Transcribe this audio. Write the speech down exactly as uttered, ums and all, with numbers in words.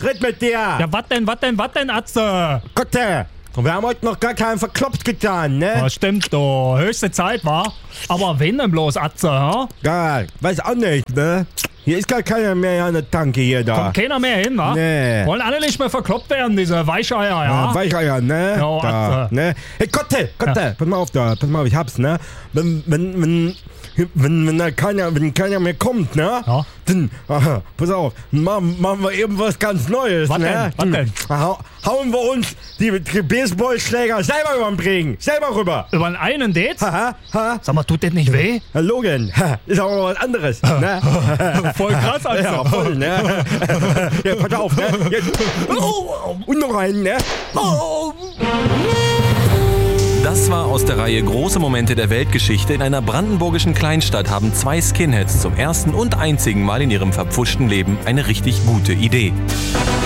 Schritt mit dir. Ja, was denn, was denn, was denn, Atze? Gott, wir haben heute noch gar keinen verkloppt getan, ne? Ja, stimmt doch. Höchste Zeit, war. Aber wen denn bloß, Atze, ha? Ja, weiß auch nicht, ne? Hier ist gar keiner mehr an der Tanke hier da. Kommt keiner mehr hin, wa? Nee. Wollen alle nicht mehr verkloppt werden, diese Weicheier, ja? Ja, Weicheier, ne? Ja, da, Atze. ne? Hey, Gotte, Gotte, ja. Pass mal auf da, pass mal auf, ich hab's, ne? Wenn, wenn, wenn, wenn, wenn da keiner, wenn keiner mehr kommt, ne? Ja. Dann, aha, pass auf, machen, machen wir eben was ganz Neues, Was ne? denn? Was denn? Hau, hauen wir uns die, die Baseballschläger selber über den Bring, selber rüber. Über einen Date? Haha, ha. Sag mal, tut das nicht weh? Herr Logan, ha, ist aber mal was anderes, ne? Voll krass, Atze. Ja, voll, ne? Ja, pass auf, ne? Jetzt. Oh, und noch einen, ne? Oh. Das war aus der Reihe Große Momente der Weltgeschichte. In einer brandenburgischen Kleinstadt haben zwei Skinheads zum ersten und einzigen Mal in ihrem verpfuschten Leben eine richtig gute Idee.